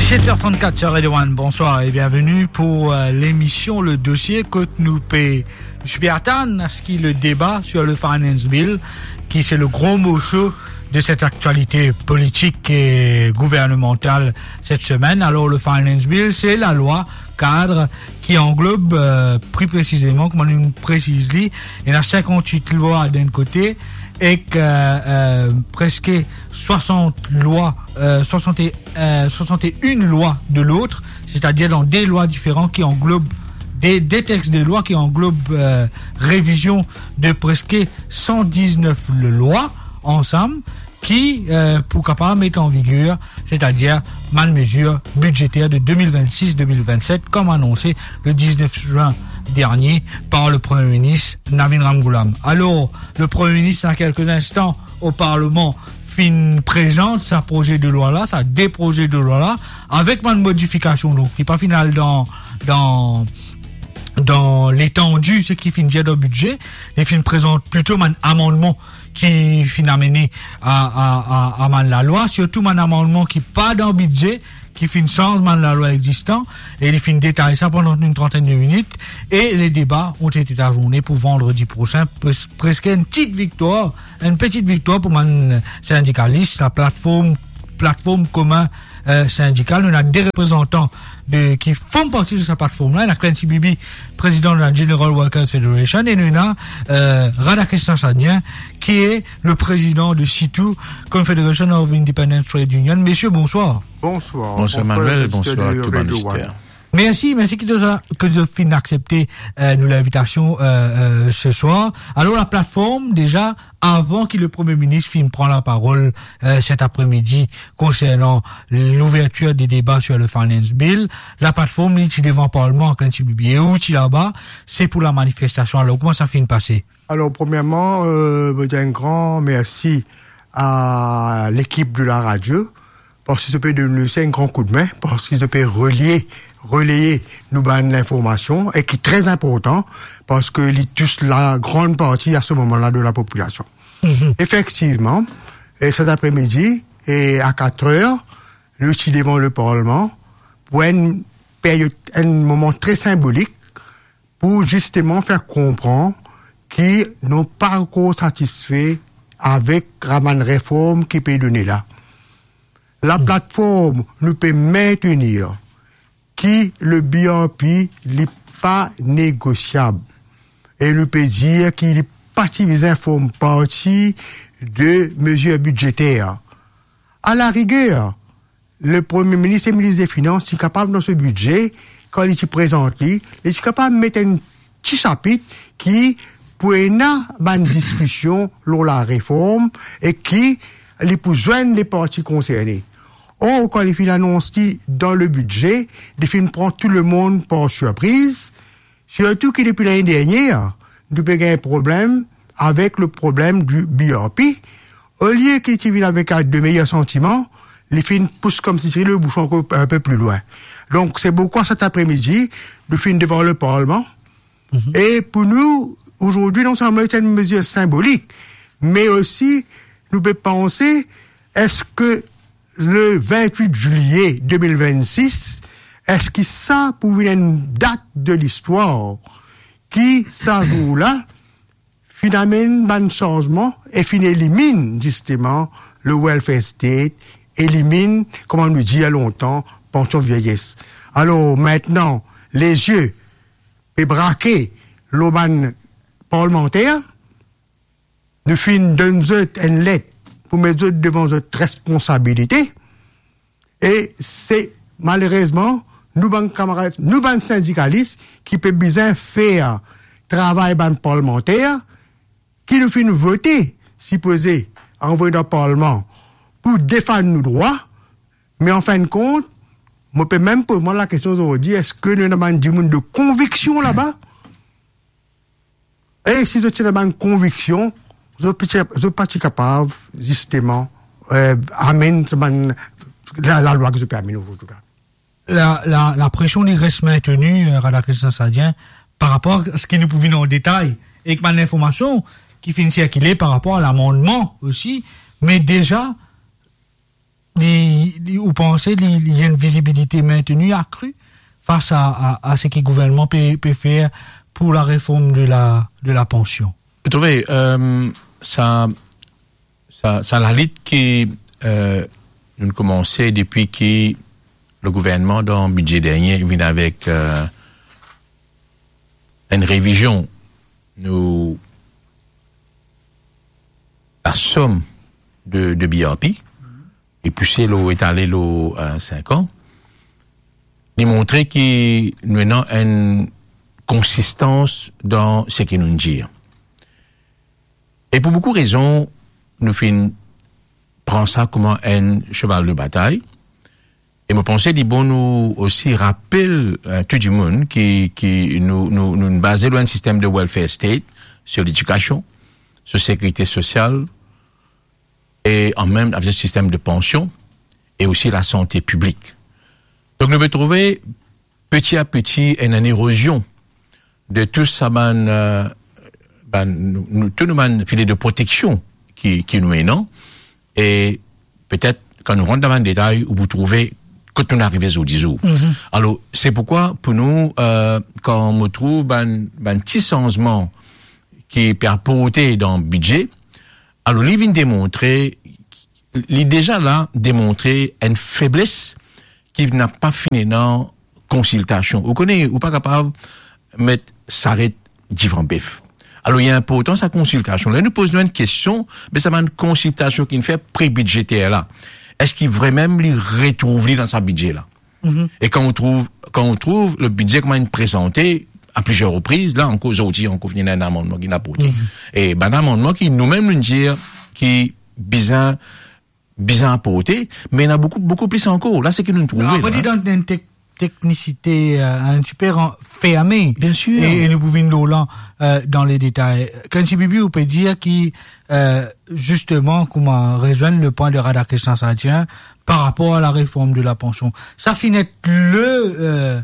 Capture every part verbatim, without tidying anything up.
dix-sept heures trente-quatre sur Radio One. Bonsoir et bienvenue pour euh, l'émission Le Dossier Côte nous paie. Je suis Bertan, à ce qui est le débat sur le Finance Bill, qui c'est le gros morceau de cette actualité politique et gouvernementale cette semaine. Alors le Finance Bill, c'est la loi cadre qui englobe euh, plus précisément, comme on nous précise, il y a cinquante-huit lois d'un côté et que euh, presque soixante lois, euh, soixante, euh, soixante et une lois de l'autre, c'est-à-dire dans des lois différentes qui englobent des, des textes de lois qui englobent euh, révision de presque cent dix-neuf lois ensemble qui, euh, pour capable mettre en vigueur, c'est-à-dire mal mesure budgétaire de deux mille vingt-six deux mille vingt-sept, comme annoncé le dix-neuf juin dernier par le Premier ministre Navin Ramgoolam. Alors, le Premier ministre, dans quelques instants, au Parlement, fin présente sa projet de loi-là, sa des projets de loi-là, avec une modification, donc, qui n'est pas final dans, dans, dans l'étendue, ce qui finit dans le budget, et fin présente plutôt un amendement qui finit amené à, à, à, à man la loi, surtout un amendement qui pas dans le budget, qui finit sans man la loi existant, et il finit détailler ça pendant une trentaine de minutes, et les débats ont été ajournés pour vendredi prochain, presque une petite victoire, une petite victoire pour man syndicaliste, la plateforme, plateforme commun euh, syndicale. On a des représentants de, qui font partie de cette plateforme-là. Il y a Clancy Bibi, président de la General Workers Federation, et il y a euh, Radhakrishnan Sadien, qui est le président de C I T U, Confederation of Independent Trade Union. Messieurs, bonsoir. Bonsoir. Bonsoir Manuel, bonsoir à tout le monde. Merci, merci que vous avez accepté euh, nous l'invitation euh, euh, ce soir. Alors la plateforme, déjà, avant que le Premier ministre finisse prendre la parole euh, cet après-midi concernant l'ouverture des débats sur le Finance Bill, la plateforme est devant le Parlement, quand il est où là-bas, c'est pour la manifestation. Alors comment ça finit de passer? Alors premièrement, euh, je dis un grand merci à l'équipe de la radio, parce qu'ils peuvent nous donner un grand coup de main, parce qu'ils peuvent relier relayer nous donne l'information et qui est très important parce que il touche la grande partie à ce moment-là de la population. Mm-hmm. Effectivement, et cet après-midi et à quatre heures, nous sommes devant le Parlement pour une période, un moment très symbolique pour justement faire comprendre qu'ils n'ont pas encore satisfait avec la réforme qui peut donner là. La mm-hmm. plateforme nous peut maintenir qui le B R P n'est pas négociable. Et nous peut dire qu'il n'est pas forme partie de mesures budgétaires. À la rigueur, le Premier ministre et le ministre des Finances sont capables dans ce budget, quand il se présente, il est capable de mettre un petit chapitre qui pour une discussion sur la réforme et qui les pour joindre les parties concernées. Or, quand les filles annoncent dans le budget, les films prennent tout le monde par surprise, surtout que depuis l'année dernière, nous avons un problème avec le problème du B R P. Au lieu qu'ils viennent avec de meilleurs sentiments, les films poussent comme si c'était le bouchon encore un peu plus loin. Donc, c'est pourquoi cet après-midi, nous finissons devant le Parlement. Mm-hmm. Et pour nous, aujourd'hui, non seulement c'est une mesure symbolique, mais aussi, nous pouvons penser, est-ce que le vingt-huit juillet deux mille vingt-six, est-ce que ça pouvait être une date de l'histoire qui, ça jour-là, finalement, un changement et fin élimine, justement, le welfare state, élimine, comme on nous dit il y a longtemps, pension vieillesse. Alors, maintenant, les yeux, et braquer l'oban parlementaire, nous finissons d'une une lettre pour mettre devant notre responsabilité. Et c'est, malheureusement, nous, ban camarades, nous, ban syndicalistes, qui peuvent bien faire travail ban parlementaire, qui nous finissent voter, si posé, envoyer dans le Parlement, pour défendre nos droits, mais en fin de compte, moi, je peux même poser moi la question aujourd'hui, est-ce que nous avons du monde de conviction là-bas? Et si vous avez une conviction, je ne suis pas capable, justement, euh, amener la, la loi que je peux amener aujourd'hui. La, la, la pression il reste maintenue, euh, Radhakrishnan Sadien, par rapport à ce qui nous pouvait en détail, et que ma information qui finit circuler par rapport à l'amendement aussi, mais déjà, vous pensez qu'il y a une visibilité maintenue accrue face à, à, à ce que le gouvernement peut, peut faire pour la réforme de la, de la pension? Vous trouvez, euh, ça, ça, ça la lutte qui, euh, nous commençait depuis que le gouvernement, dans le budget dernier, vient avec, euh, une révision, nous, la somme de, de B R P, et poussé l'eau, étalé l'eau à cinq ans, démontrer qu'il nous avons une consistance dans ce qu'il nous dit. Et pour beaucoup de raisons, nous fin prend ça comme un cheval de bataille. Et me pensais dit bon nous aussi rappelle euh, tout le monde qui qui nous nous nous basons sur un système de welfare state sur l'éducation, sur la sécurité sociale et en même avec le système de pension et aussi la santé publique. Donc nous devons trouver petit à petit une érosion de tout ça ben, euh, ben nous, tout nous ben filet de protection qui qui nous est non et peut-être quand nous rentrons dans le détail où vous trouvez quand on arrive aux dix jours. Mm-hmm. Alors, c'est pourquoi, pour nous, euh, quand on trouve un, un petit changement qui est apporté dans le budget, alors, il vient démontrer, il est déjà là, démontrer une faiblesse qui n'a pas fini dans la consultation. Vous connaissez, ou pas capable de mettre s'arrête différents bif. Alors, il y a importance à la consultation. Là, nous posons une question, mais ça va une consultation qui ne fait pré-budgétaire là. Est-ce qu'il vraiment lui retrouve dans sa budget là? Mm-hmm. Et quand on trouve, quand on trouve le budget comment il présenté à plusieurs reprises, là, en cause aussi, on confie un amendement qui n'a pas été. Mm-hmm. Et, ben, un amendement qui nous-mêmes nous dit, qui, bizarre, bizarre apporté, mais il y en a beaucoup, beaucoup plus encore. Là, c'est que nous nous trouvons. On va dire dans une te- technicité, euh, un super fermé. Bien sûr. Et, et nous pouvons là, euh, dans les détails. Quand c'est Bibi, on peut dire qu'il, Euh, justement, comment rejoindre le point de Radha Krishna Satya par rapport à la réforme de la pension. Ça finit le, euh,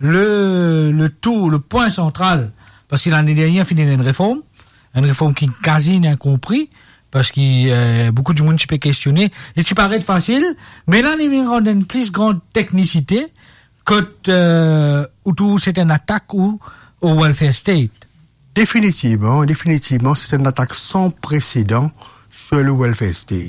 le, le tout, le point central. Parce que l'année dernière, finit une réforme. Une réforme qui est quasi incomprise. Parce que, euh, beaucoup de monde peut questionner. Et tu paraît facile. Mais là, il vient rendre une plus grande technicité que, euh, où tout c'est une attaque ou, au welfare state. Définitivement, définitivement, c'est une attaque sans précédent sur le welfare state.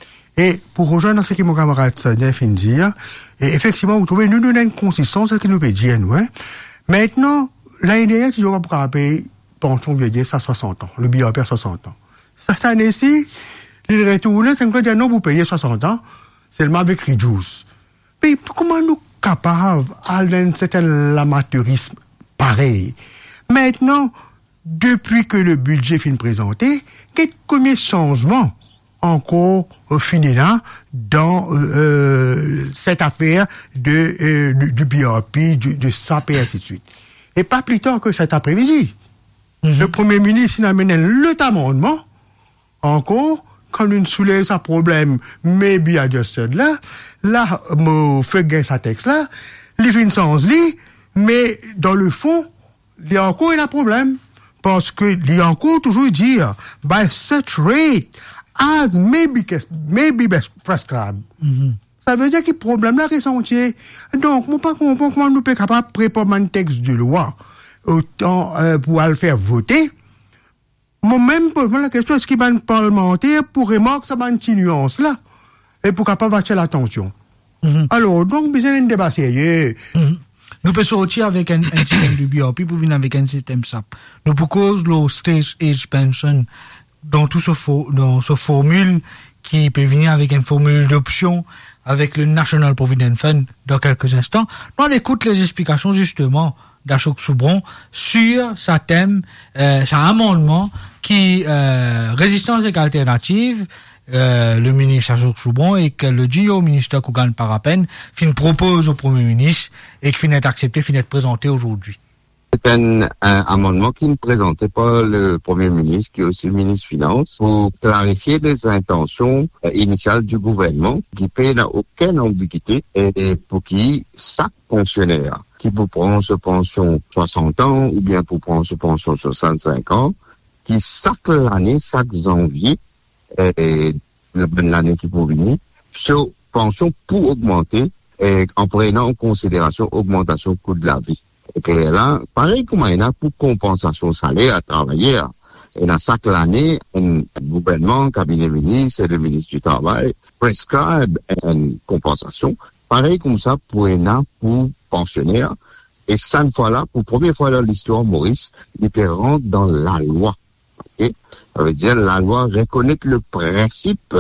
Et pour rejoindre ce que mon camarade Sanya vient de dire, et effectivement, vous trouvez, nous donnons une consistance, ce qui nous peut dire, nous, hein. Maintenant, l'année dernière, tu n'auras pas payer pension vieillesse ça soixante ans, le B R P à soixante ans. Cette année-ci, il retourne, c'est que non, vous payez soixante ans, seulement avec Reduce. Mais comment nous capables d'un certain amateurisme pareil? Maintenant, depuis que le budget finit présenté, quel combien de changements encore euh, fini là dans euh, cette affaire de euh, du, du B R P, du, de S A P et ainsi de suite. Et pas plus tard que cet après-midi, mm-hmm. le Premier ministre a amené le amendement encore quand une soulève sa problème, maybe adjusted là, là me fait gagner sa texte là, les fins sans lit, mais dans le fond, il y a encore un problème. Parce que il y a encore toujours dire, by such rate as may be, may be prescribed. Mm-hmm. Ça veut dire que le problème là est sentier. Donc, moi, pas comprendre comment nous sommes capables de préparer un texte de loi autant euh, pour le faire voter. Moi-même, pose la question, est-ce qu'il y a un parlementaire pour remarquer ça, une petite nuance là, et pour capable attirer l'attention. Mm-hmm. Alors, donc, besoin d'un débat sérieux. Mm-hmm. Nous pouvons sortir avec un, un système du B R P pour venir avec un système S A P. Nous proposons le Stage Age Pension dans tout ce, fo- dans ce formule qui peut venir avec une formule d'option avec le National Provident Fund dans quelques instants. Nous on écoute les explications justement d'Ashok Soubron sur sa thème, euh, sa amendement qui, euh, résistance et alternative, Euh, le ministre Ashok Soubron et que le junior ministre Kougan Parapen fin propose au Premier ministre et qui fin est accepté, fin est présenté aujourd'hui. C'est un, un amendement qui ne présentait pas le Premier ministre, qui est aussi le ministre des Finances, pour clarifier les intentions euh, initiales du gouvernement, qui paie n'a aucune ambiguïté, et, et pour qui chaque pensionnaire qui peut prendre sa pension soixante ans, ou bien pour prendre sa pension soixante-cinq ans, qui chaque année, chaque janvier, et l'année qui peut venir, se pension pour augmenter et en prenant en considération l'augmentation du coût de la vie. Et là, pareil comme il y a pour compensation salaire à travailler. Et dans chaque année, un gouvernement, cabinet ministre et le ministre du Travail prescribent une compensation. Pareil comme ça pour un pour pensionnaires. Et cette fois-là, pour la première fois dans l'histoire, Maurice, il peut rentrer dans la loi. Okay? Ça veut dire la loi reconnaît le principe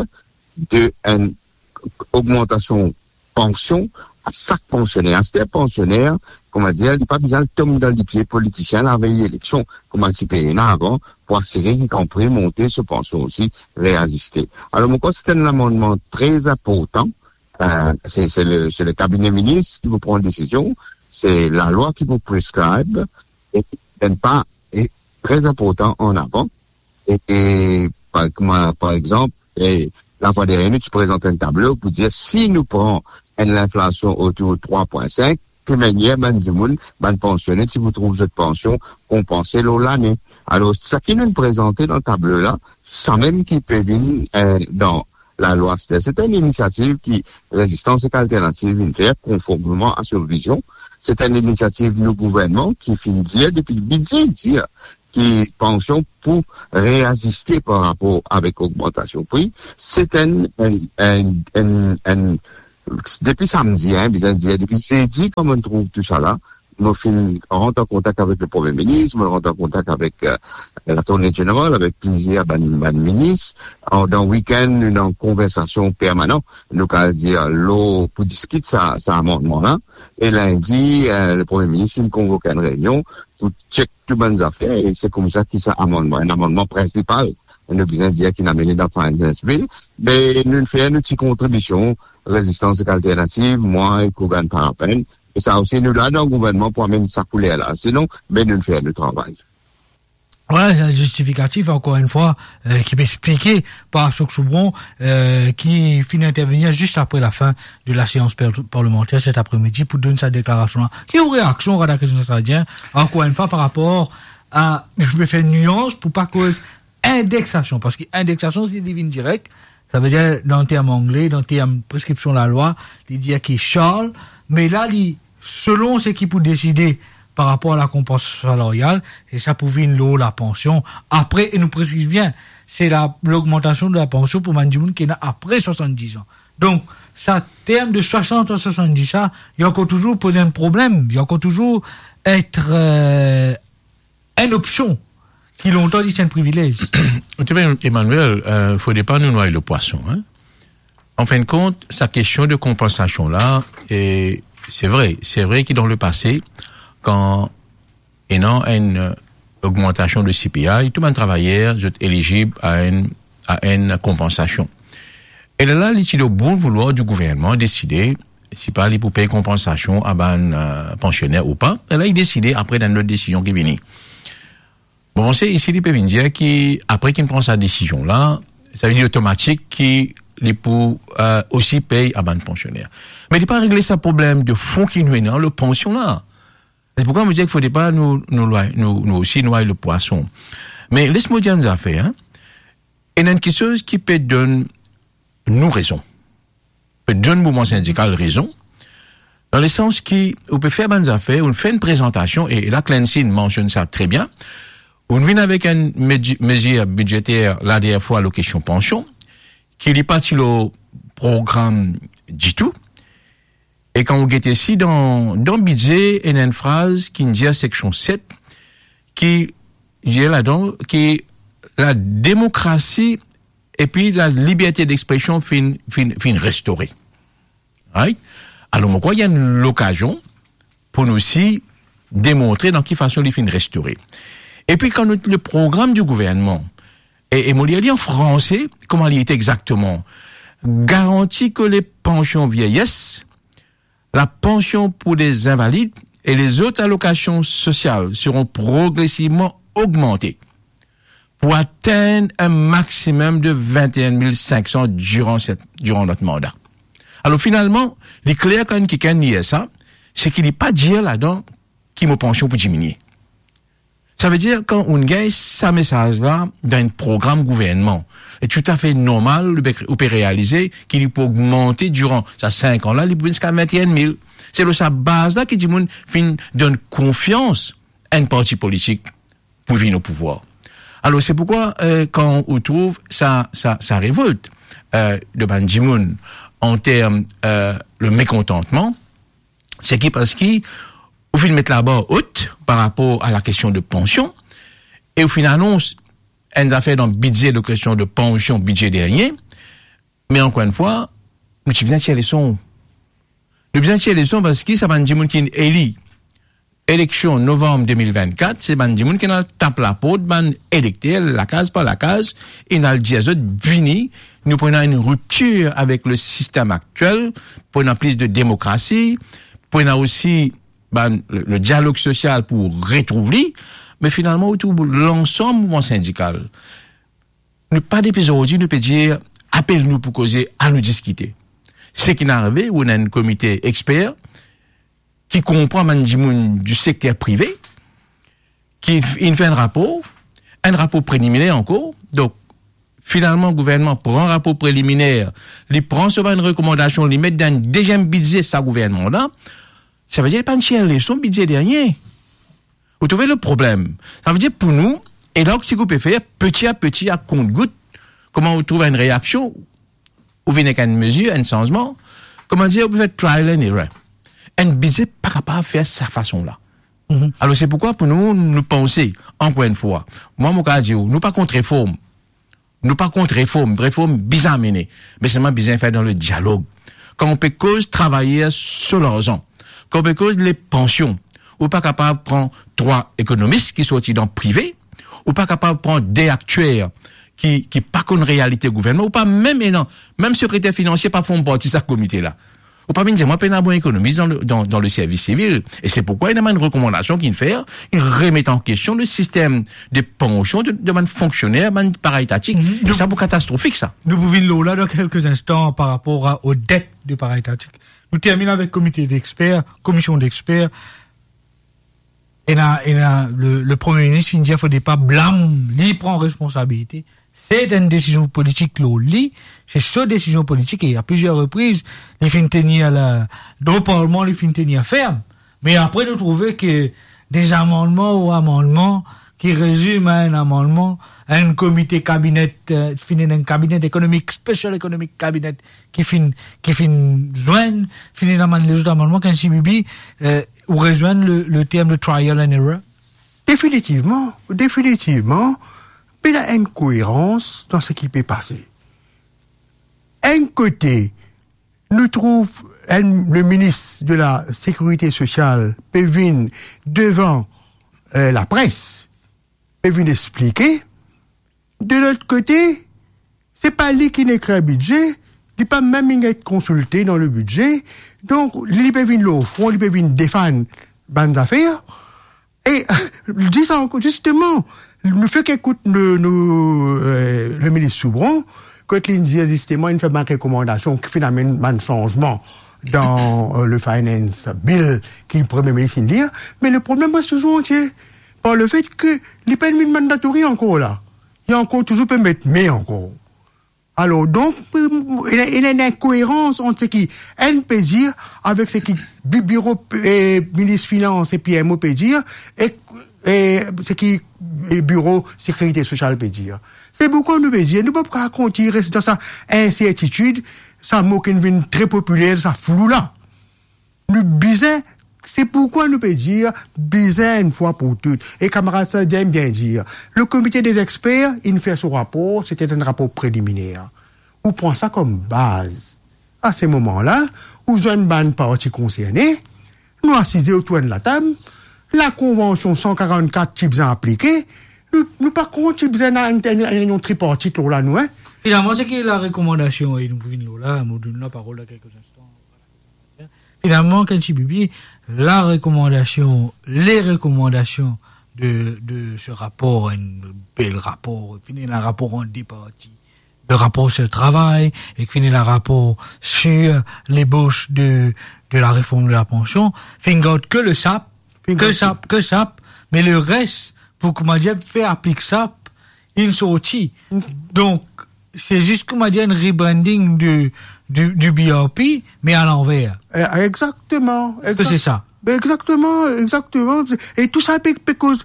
d'une augmentation pension à chaque pensionnaire. C'est un pensionnaire, comment dire, il n'y a pas besoin de tomber dans les pieds politiciens la veille élection, comme il payait avant, pour assurer qu'il compris monter ce pension aussi, réassister. Alors, moi, c'est un amendement très important. Euh, c'est, c'est, le, c'est le cabinet ministre qui vous prend une décision. C'est la loi qui vous prescribe. Et n'est pas est très important en avant. Et, et par, par exemple, et, la fois dernière, tu présentes un tableau pour dire si nous prenons l'inflation autour de trois virgule cinq, que manière, ben, du monde, ben, pensionné, si vous trouvez cette pension, compensez l'année. Alors, ça qui nous présenté dans le tableau-là, ça même qui peut venir, euh, dans la loi. C'est une initiative qui, résistance et alternative, une faire conformément à cette vision. C'est une initiative du gouvernement qui finit dire depuis le budget, dire, qui pension pour réassister par rapport avec augmentation prix. C'est un, un, un, un, un depuis samedi, hein, depuis jeudi, comme on trouve tout ça là, nous rentrons en contact avec le Premier ministre, nous rentrons en contact avec euh, la tournée générale, avec plaisir, ben, ben ministre. En, dans le week-end, nous avons une conversation permanente. Nous allons dire l'eau pour discuter ça, ça amendement-là. Et lundi, euh, le Premier ministre, il convoque une réunion pour checker toutes les bonnes affaires. Et c'est comme ça qu'il y a un amendement, un amendement principal. On a besoin de dire qu'il a mené dans le Finance Bill. Mais nous faisons une petite contribution, résistance alternative, moi et Kougan par peine. Et ça aussi, nous là dans le gouvernement pour amener ça couler là. Sinon, mais nous faisons le travail. Ouais, c'est un justificatif, encore une fois, euh, qui m'expliquait par Sok Choubron, euh, qui finit d'intervenir juste après la fin de la séance parlementaire cet après-midi pour donner sa déclaration. Qui est une réaction à la question sardien, encore une fois, par rapport à, je vais faire une nuance pour pas cause indexation, parce qu'indexation, c'est divine direct. Ça veut dire, dans le terme anglais, dans le terme prescription de la loi, il dit qu'il charle, mais là, il, selon ce qui peut décider par rapport à la compensation salariale, et ça pour venir l'eau, la pension. Après, et nous précise bien, c'est la, l'augmentation de la pension pour Mandimoun qui est après soixante-dix ans. Donc, ça, terme de soixante à soixante-dix ans, il y a encore toujours posé un problème, il y a encore toujours être, euh, une option, qui longtemps dit c'est un privilège. Tu vois, Emmanuel, euh, faudrait pas nous noyer le poisson, hein. En fin de compte, sa question de compensation là, et c'est vrai, c'est vrai que dans le passé, quand il y a une augmentation de C P I, tout le monde travailleur est éligible à une, à une compensation. Et là, il est au bon vouloir du gouvernement décider si pas il pour payer compensation à un euh, pensionnaire ou pas. Et là, il décide après dans notre décision qui vient. Bon, c'est ici, il peut venir dire qu'après qu'il prend sa décision là, ça veut dire automatique qu'il les pour euh, aussi payer à ban pensionnaire. Mais il n'est pas réglé ce problème de fond qui nous est dans le pension là. C'est pourquoi on me dit qu'il ne faudrait pas nous, nous, nous, nous aussi noyer le poisson. Mais laisse-moi dire une affaire, hein. Il y a une question qui peut donner nous raison. Peut donner le mouvement syndical raison. Dans le sens qu'on peut faire des affaires, on fait une présentation, et là, Clancy mentionne ça très bien. On vient avec une mesure budgétaire, la dernière fois, allocation pension, qui est parti le programme du tout. Et quand vous guettez ici, dans, dans le budget, il y a une phrase qui dit à section sept, qui, dit là-dedans, qui la démocratie et puis la liberté d'expression fin, fin, fin restaurée. Right? Alors, moi, quoi, il y a une occasion pour nous aussi démontrer dans quelle façon il fin restaurée. Et puis, quand nous, le programme du gouvernement, et, et moi, il dit en français, comment il est exactement, garantit que les pensions vieillesse, la pension pour les invalides et les autres allocations sociales seront progressivement augmentées pour atteindre un maximum de vingt et un mille cinq cents durant cette, durant notre mandat. Alors finalement, les clairs quand qui niait ça, c'est qu'il n'est pas dit là-dedans qu'il me pension pour diminuer. Ça veut dire quand on gagne ce message-là d'un programme gouvernement, est tout à fait normal, on peut réaliser qu'il peut augmenter durant ces cinq ans-là, il peut jusqu'à vingt et un mille. C'est le sa base-là qui dit moun fin donne confiance à un parti politique pour venir au pouvoir. Alors c'est pourquoi euh, quand on trouve ça, ça, ça révolte euh, de Bandimoun en termes euh, le mécontentement, c'est qui parce qu'il au fin mettre la barre haute par rapport à la question de pension et au fin annonce une affaire dans budget de question de pension budget dernier, mais encore une fois nous tu viens tirer les sons. Nous besoin tirer les sons parce que ça Bandimoun qui élit élection novembre deux mille vingt-quatre, c'est Bandimoun qui n'a tape la porte, ban électé la case par la case, et n'a le diazot vini, nous prenons une rupture avec le système actuel, prenons plus de démocratie, prenons aussi ban, le, le dialogue social pour retrouver, mais finalement autour de l'ensemble mouvement syndical. Nous pas d'épisode, nous peut dire appelle-nous pour causer, à nous discuter. Ce qui n'est arrivé, on a un comité expert qui comprend Mandimoun du secteur privé, qui il fait un rapport, un rapport préliminaire encore. Donc, finalement, le gouvernement prend un rapport préliminaire, il prend sur une recommandation, il met dans un deuxième budget sa gouvernement-là. Ça veut dire pas une son budget dernier. Vous trouvez le problème? Ça veut dire pour nous, et donc, si vous pouvez faire petit à petit, à compte-goutte, comment vous trouvez une réaction, vous venez qu'à une mesure, un changement, comment dire, vous pouvez faire trial and error. Un budget pas capable de faire sa façon-là. Mm-hmm. Alors, c'est pourquoi, pour nous, nous pensons, encore une fois, moi, mon cas, nous pas contre réforme. Nous pas contre réforme. Réforme bizarre menée. Mais seulement bizarre faire dans le dialogue. Quand on peut cause travailler sur l'argent. Quand on peut cause les pensions. Ou pas capable de prendre trois économistes qui sont dans le privé. Ou pas capable de prendre des actuaires qui, qui pas qu'une réalité gouvernement. Ou pas même, non, même secrétaire financier pas font partie de ce comité-là. Ou pas bien dire, moi, peine à bon économiste dans le, dans, dans le service civil. Et c'est pourquoi il y a une recommandation qu'il fait, il remet en question le système de pension de, de man fonctionnaire, man paraétatique. Mm-hmm. C'est pour catastrophique, ça. Nous pouvons là dans quelques instants par rapport à, aux dettes du paraétatique. Nous terminons avec comité d'experts, commission d'experts. Et là, et là, le, le premier ministre finit dire, faut pas blâme, il prend responsabilité. C'est une décision politique, l'O-Li. C'est cette décision politique, et à plusieurs reprises, il finit tenir la, dans le Parlement, il finit tenir ferme. Mais après, nous trouvons que des amendements ou amendements qui résument un amendement, un comité cabinet, euh, finit un cabinet économique, special economic cabinet, qui finit, qui finit joindre, finit les autres amendements, quand si Bibi, euh, ou rejoindre le, le terme de trial and error. Définitivement, définitivement, mais il y a une cohérence dans ce qui peut passer. Un côté, nous trouve un, le ministre de la Sécurité sociale, Pévin, devant euh, la presse, Pévin expliquer. De l'autre côté, c'est pas lui qui n'écrit un budget, il n'est pas même être consulté dans le budget, donc il peut venir l'offre, il peut venir défendre bonnes affaires, et disons justement, le fait qu'écoute le, le, euh, le ministre Soubron, quand il dit justement, il fait ma recommandation qui finalement un changement dans euh, le finance bill qui est le premier ministre dit, mais le problème reste toujours entier par le fait que les peines mandatoires encore là, il y a encore toujours peut mettre mais encore. Alors donc il y a une incohérence entre ce qui N peut dire avec ce qui bureau et ministre finance et P M O peut dire et, et ce qui et bureau sécurité sociale peut dire. C'est pourquoi nous peut dire, nous ne pouvons pas raconter, rester dans sa incertitude, ça mot qui devient très populaire, ça flou là. Nous bizarre, c'est pourquoi nous peut dire, bizarre une fois pour toutes. Et camarade ça aime bien dire, le comité des experts, il fait son rapport, c'était un rapport préliminaire. On prend ça comme base. À ce moment-là, où une bonne partie concernée, nous assisons autour de la table, la convention cent quarante-quatre types appliqués, nous, nous pas compte types une réunion tripartite là, nous, hein. Finalement, c'est qui la recommandation, et nous pouvons là, nous donner la parole à quelques instants. Finalement, quand tu bibi, la recommandation, les recommandations de, de ce rapport, un bel rapport, finit un rapport en deux parties. Le rapport sur le travail, et finit le rapport sur l'ébauche de, de la réforme de la pension, finit que le S A P, que S A P, que S A P, mais le reste, pour, comment dire, faire appliquer ça, une sortie. Donc, c'est juste, comment dire, un rebranding du, du, du B R P, mais à l'envers. Exactement. exactement. C'est ça. Exactement, exactement. Et tout ça peut cause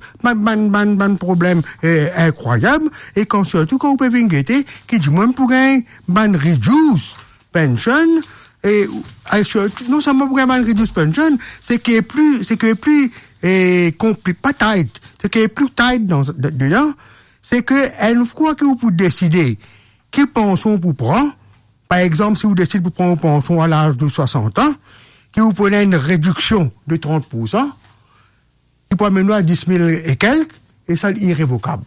un problème eh, incroyable. Et quand surtout quand vous pouvez venir qui du moins pour un ban reduce pension et, et surtout, non seulement pour un ban reduce pension, c'est qu'il est plus, c'est qu'il est plus eh, compli, pas tight, c'est qu'il est plus tight dans dedans. C'est que une fois que vous pouvez décider quelle pension vous prendre, par exemple si vous décidez de prendre une pension à l'âge de soixante ans. Qui vous prenez une réduction de trente pour cent, qui peut amener à dix mille et quelques, et ça, irrévocable.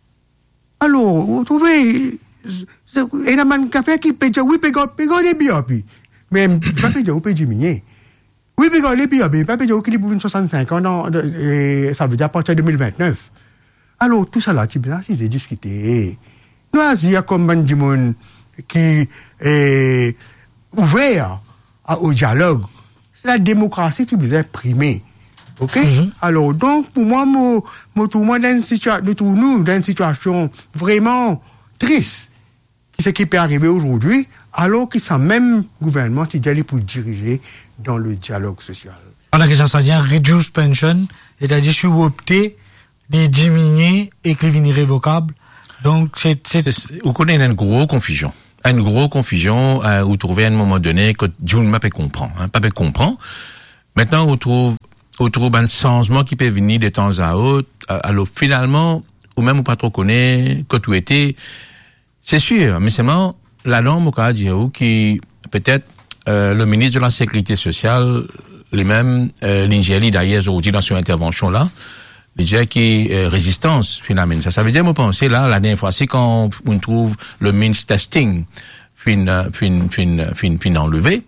Alors, vous trouvez, il y a un café qui peut dire, oui, peut gagner B R P. Mais, pas peut dire, vous peut diminuer. Oui, peut gagner B R P, pas peut dire, qu'il est pour soixante-cinq ans, non, et ça veut dire à partir de deux mille vingt-neuf. Alors, tout ça là, tu peux c'est discuter. Nous, il y a comme un monde qui est ouvert au dialogue. C'est la démocratie qui vous imprimer. OK? Mm-hmm. Alors, donc, pour moi, moi, moi, tout le monde dans une situation, nous, tout nous, dans une situation vraiment triste. Qui c'est qui peut arriver aujourd'hui, alors que c'est même gouvernement qui est pour diriger dans le dialogue social. Alors, que ça, ça dit reduce pension, c'est-à-dire, si vous optez de diminuer et que c'est irrévocable. Donc, c'est, c'est, vous connaissez une grosse confusion. Une grosse confusion, euh, vous trouvez à un moment donné que June m'a pas comprend, hein, pas pas comprend. Maintenant, vous trouvez, vous trouvez un changement qui peut venir de temps à autre. Alors, finalement, ou même ou pas trop connaît, que tout était, c'est sûr, mais seulement, la norme au cas dire qui, peut-être, euh, le ministre de la Sécurité sociale, les mêmes, euh, l'ingénierie d'ailleurs, aujourd'hui, dans son intervention là, déjà qui euh, résistance finalement ça ça veut dire moi penser là la dernière fois c'est quand on trouve le means testing fin fin fin fin fin enlevé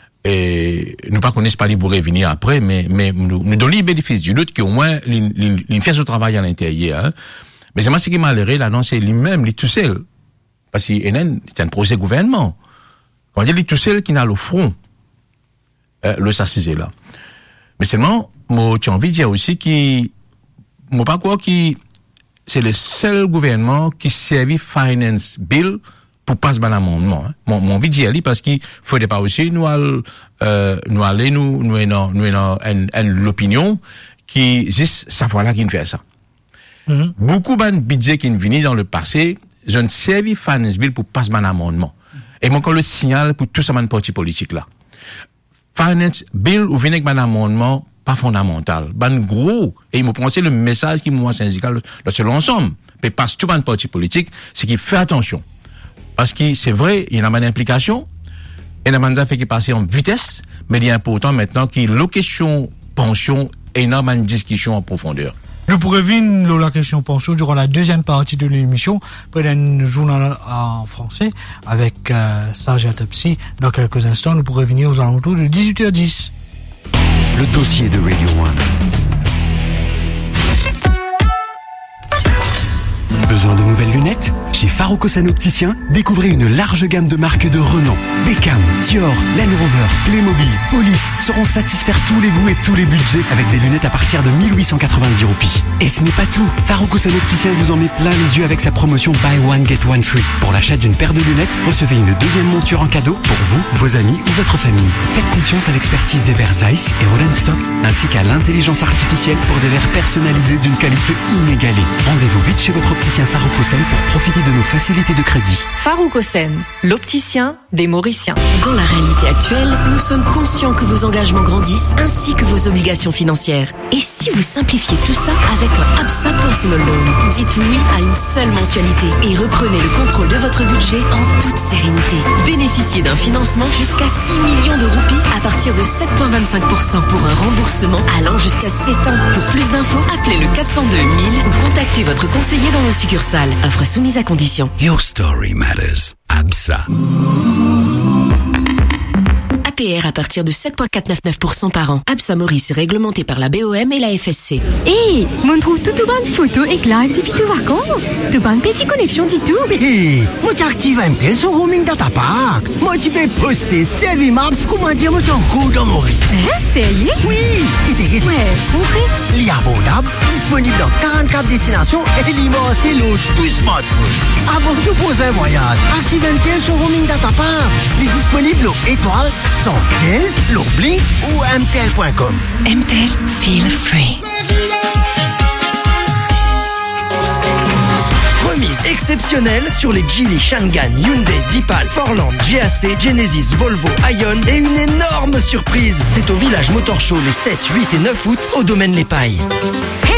et nous pas connaissons pas les pour revenir après mais mais nous nous donnons le bénéfice du doute qu'au moins il fait son travail à l'intérieur hein. Mais c'est moi ce qui m'a alerté là non c'est lui-même lui tout seul parce que c'est un projet gouvernement on dit lui tout seul qui n'a le front euh, le s'assiser là mais seulement moi j'ai envie de dire aussi qui moi pas quoi qui c'est le seul gouvernement qui servit finance bill pour passer un amendement hein. mon mon envie d'y aller parce qu'il faudrait pas aussi nous euh nous aller nous nous non nous non l'opinion qui juste ça voilà qui fait ça mm-hmm. Beaucoup de budget qui venu dans le passé je ne servi finance bill pour passer un amendement et mon encore le signal pour tout ça man parti politique là finance bill ou venir avec un amendement pas fondamental. Ben gros, et il me pensait le message qui mouvement syndical le seul ensemble, mais passe tout un parti politique, c'est qu'il fait attention. Parce que c'est vrai, il y a une implication, et la mandat fait qu'il passe en vitesse, mais il est important maintenant qu'il y ait la question pension et non une discussion en profondeur. Nous pourrons revenir la question pension durant la deuxième partie de l'émission, après un journal en français, avec euh, Sage Autopsie. Dans quelques instants, nous pourrons revenir aux alentours de dix-huit heures dix. Le dossier de Radio One. Besoin de nouvelles lunettes? Chez Farouk-Hossein Opticien, découvrez une large gamme de marques de renom. Beckham, Dior, Land Rover, Playmobil, Police sauront satisfaire tous les goûts et tous les budgets avec des lunettes à partir de mille huit cent quatre-vingt-dix roupies. Et ce n'est pas tout. Farouk-Hossein Opticien vous en met plein les yeux avec sa promotion Buy One Get One Free. Pour l'achat d'une paire de lunettes, recevez une deuxième monture en cadeau pour vous, vos amis ou votre famille. Faites confiance à l'expertise des verres Zeiss et Rodenstock ainsi qu'à l'intelligence artificielle pour des verres personnalisés d'une qualité inégalée. Rendez-vous vite chez votre opticien Farouk-Hossein pour profiter de nos facilités de crédit. Farouk-Hossein, l'opticien des Mauriciens. Dans la réalité actuelle, nous sommes conscients que vos engagements grandissent ainsi que vos obligations financières. Et si vous simplifiez tout ça avec un Absa Personal Loan? Dites oui à une seule mensualité et reprenez le contrôle de votre budget en toute sérénité. Bénéficiez d'un financement jusqu'à six millions de roupies à partir de sept virgule vingt-cinq pour cent pour un remboursement allant jusqu'à sept ans. Pour plus d'infos, appelez le quatre cent deux mille ou contactez votre conseiller dans nos succursales. Offre soumise à condition. Your story matters. Absa. P R à partir de sept virgule quatre-vingt-dix-neuf pour cent par an. Absa Maurice est réglementé par la B O M et la F S C. Hé, hey, on trouve toute bonne photo et live depuis tout vacances. Tout bonne petite connexion du tout. Hé, hey, moi j'active M T L sur Roaming Data Pack. Moi tu peux poster C V Maps, comment dire, moi tu en cours dans Maurice. Hein, sérieux? Oui, il t'est ouais, compris. L'I A abordable, disponible dans quarante-quatre destinations et l'immense lot tout smartphone. Avant de poser un voyage, active M T L sur Roaming Data Pack. Il est disponible au étoile cent quinze, l'oubli ou M T L point com. M T L, feel free. Remise exceptionnelle sur les Geely, Shangan, Hyundai, Deepal, Forland, G A C, Genesis, Volvo, Ion et une énorme surprise. C'est au Village Motor Show les sept, huit et neuf août au domaine Les Pailles.